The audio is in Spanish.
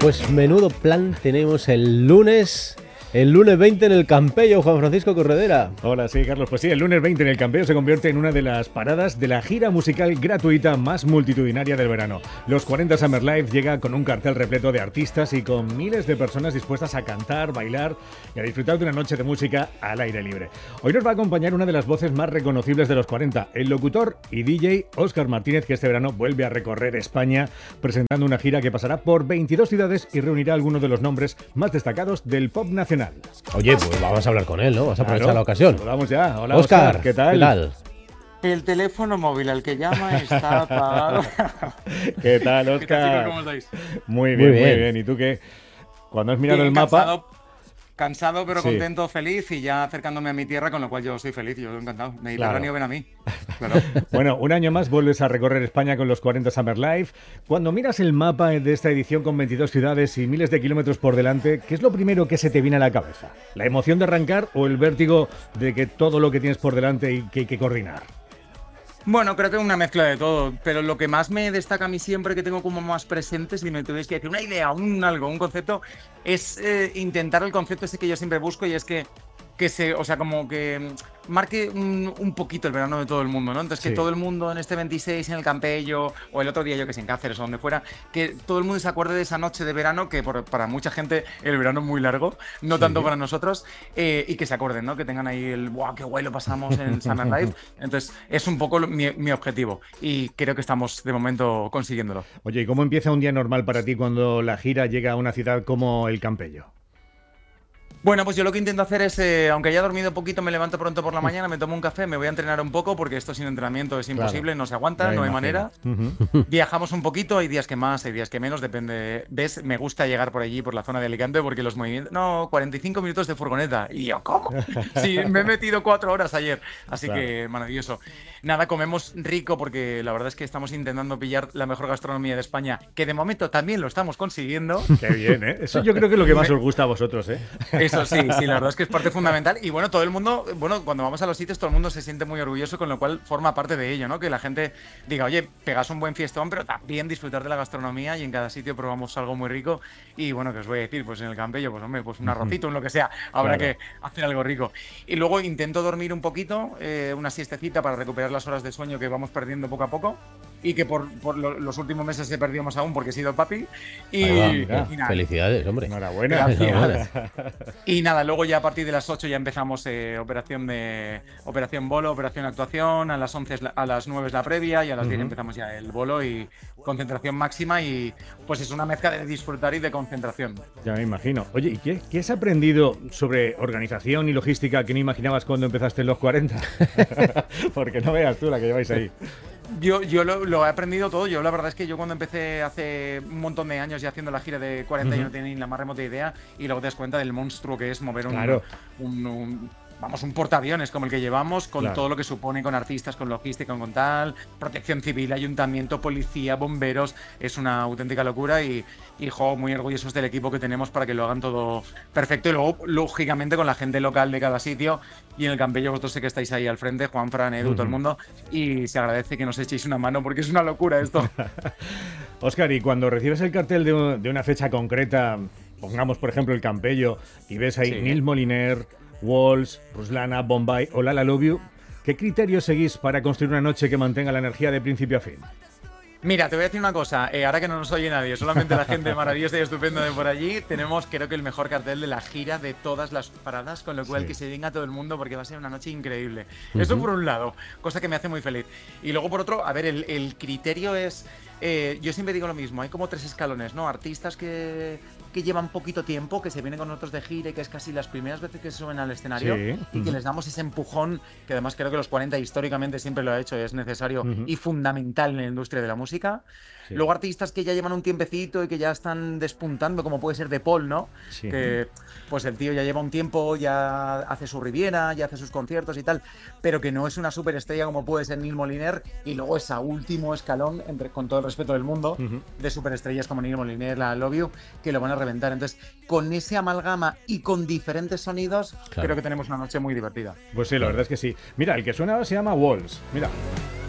Pues menudo plan tenemos el lunes 20 en el Campello, Juan Francisco Corredera. Hola, sí, Carlos. Pues sí, el lunes 20 en el Campello se convierte en una de las paradas de la gira musical gratuita más multitudinaria del verano. Los 40 Summer Live llega con un cartel repleto de artistas y con miles de personas dispuestas a cantar, bailar y a disfrutar de una noche de música al aire libre. Hoy nos va a acompañar una de las voces más reconocibles de los 40, el locutor y DJ Óscar Martínez, que este verano vuelve a recorrer España presentando una gira que pasará por 22 ciudades y reunirá algunos de los nombres más destacados del pop nacional. Oye, pues vamos a hablar con él, ¿no? Vas a aprovechar la ocasión. Vamos ya. Hola, Óscar, ¿qué tal? ¿Qué tal? El teléfono móvil al que llama está apagado. ¿Qué tal, Óscar? ¿Qué tal, chicos? ¿Cómo estáis? Muy bien. ¿Y tú qué? Cuando has mirado Bien, el mapa... Cansado, pero Sí. contento, feliz y ya acercándome a mi tierra, con lo cual yo soy feliz, yo encantado. Mediterráneo, ven a mí. Claro. Bueno, un año más vuelves a recorrer España con los 40 Summer Live. Cuando miras el mapa de esta edición con 22 ciudades y miles de kilómetros por delante, ¿qué es lo primero que se te viene a la cabeza? ¿La emoción de arrancar o el vértigo de que todo lo que tienes por delante y que hay que coordinar? Bueno, creo que es una mezcla de todo, pero lo que más me destaca a mí siempre, que tengo como más presente, si me tuvierais que decir una idea, un concepto, es intentar el concepto ese que yo siempre busco, y es que o sea, como que marque un poquito el verano de todo el mundo, ¿no? Entonces, que Sí. todo el mundo en este 26 en el Campello, o el otro día yo que sé, en Cáceres o donde fuera, que todo el mundo se acuerde de esa noche de verano, que para mucha gente el verano es muy largo, no Sí. tanto para nosotros, y que se acuerden, ¿no? Que tengan ahí el ¡guau, qué guay lo pasamos en el Summer Live! Entonces, es un poco mi objetivo, y creo que estamos de momento consiguiéndolo. Oye, ¿y cómo empieza un día normal para ti cuando la gira llega a una ciudad como el Campello? Bueno, pues yo lo que intento hacer es, aunque haya dormido poquito, me levanto pronto por la mañana, me tomo un café, me voy a entrenar un poco, porque esto sin entrenamiento es imposible, Claro. no se aguanta, Ya no hay imagino. manera. Viajamos un poquito, hay días que más, hay días que menos, depende. ¿Ves? Me gusta llegar por allí, por la zona de Alicante, porque los movimientos... No, 45 minutos de furgoneta. Y yo, ¿cómo? Sí, me he metido 4 horas ayer, así Claro. que maravilloso. Nada, comemos rico, porque la verdad es que estamos intentando pillar la mejor gastronomía de España, que de momento también lo estamos consiguiendo. Qué bien, ¿eh? Eso yo creo que es lo que más os gusta a vosotros, ¿eh? Eso sí, la verdad es que es parte fundamental. Y bueno, todo el mundo, cuando vamos a los sitios, todo el mundo se siente muy orgulloso, con lo cual forma parte de ello, ¿no? Que la gente diga, oye, pegas un buen fiestón, pero también disfrutar de la gastronomía, y en cada sitio probamos algo muy rico. Y bueno, que os voy a decir, pues en el Campello, pues hombre, pues un arrocito, un lo que sea, habrá Claro. que hacer algo rico. Y luego intento dormir un poquito, una siestecita para recuperar las horas de sueño que vamos perdiendo poco a poco. Y que por los últimos meses he perdido más aún porque he sido papi. Y, Ahí va, mira. y nada, Felicidades, hombre. Enhorabuena. Gracias. Y nada, luego ya a partir de las 8 ya empezamos operación bolo, operación actuación, a las 11 a las 9 es la previa, y a las 10 empezamos ya el bolo y concentración máxima, y pues es una mezcla de disfrutar y de concentración. Ya me imagino. Oye, ¿y qué has aprendido sobre organización y logística que no imaginabas cuando empezaste en los 40? Porque no veas tú la que lleváis ahí. Yo lo he aprendido todo. Yo la verdad es que yo cuando empecé hace un montón de años ya haciendo la gira de 40, yo no tenía ni la más remota idea, y luego te das cuenta del monstruo que es mover Claro. un portaaviones como el que llevamos, con Claro. todo lo que supone, con artistas, con logística, con tal, protección civil, ayuntamiento, policía, bomberos. Es una auténtica locura, y jo, muy orgullosos del equipo que tenemos para que lo hagan todo perfecto. Y luego, lógicamente, con la gente local de cada sitio, y en el Campello vosotros sé que estáis ahí al frente, Juan, Fran, Edu, todo el mundo, y se agradece que nos echéis una mano, porque es una locura esto. Óscar, y cuando recibes el cartel de una fecha concreta, pongamos por ejemplo el Campello, y ves ahí Sí. Nils Moliner, Walls, Ruslana, Bombay o Lala Love You, ¿qué criterios seguís para construir una noche que mantenga la energía de principio a fin? Mira, te voy a decir una cosa, ahora que no nos oye nadie, solamente la gente maravillosa y estupenda de por allí, tenemos creo que el mejor cartel de la gira de todas las paradas, con lo cual Sí. que se venga todo el mundo, porque va a ser una noche increíble. Eso por un lado, cosa que me hace muy feliz. Y luego por otro, a ver, el criterio es, yo siempre digo lo mismo, hay como 3 escalones, ¿no? Artistas que llevan poquito tiempo, que se vienen con nosotros de gira, y que es casi las primeras veces que se suben al escenario, Sí. y que les damos ese empujón, que además creo que los 40 históricamente siempre lo ha hecho, es necesario y fundamental en la industria de la música. Sí. Luego artistas que ya llevan un tiempecito y que ya están despuntando, como puede ser De Paul, ¿no? Sí. Que pues el tío ya lleva un tiempo, ya hace su Riviera, ya hace sus conciertos y tal, pero que no es una superestrella como puede ser Nils Moliner. Y luego ese último escalón, con todo el respeto del mundo, de superestrellas como Nils Moliner, la Love You, que lo van a reventar. Entonces, con ese amalgama y con diferentes sonidos, Claro. creo que tenemos una noche muy divertida. Pues sí, la verdad es que sí. Mira, el que suena se llama Walls. Mira.